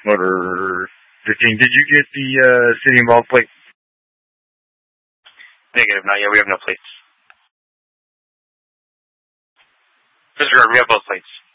Motor 15. Did you get the city involved plate? Negative, not yet. We have no plates. Disregard, we have both plates.